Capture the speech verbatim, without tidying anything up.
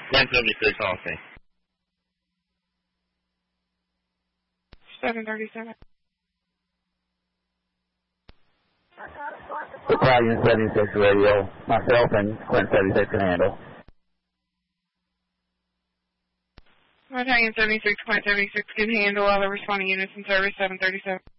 ten seventy-six, Austin. seven thirty-seven. Battalion seventy-six radio. Myself and Quint seventy-six can handle. Battalion seventy-six, Quint seventy-six can handle. All the responding units in service, seven thirty-seven.